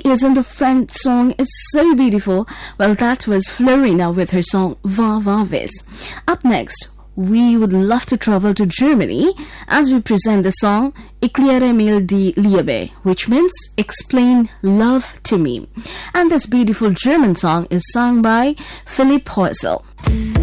isn't a French song? It's so beautiful. Well, that was Florina with her song Va Va Vis. Up next, we would love to travel to Germany as we present the song Erkläre mir die Liebe, which means explain love to me. And this beautiful German song is sung by Philipp Häusl.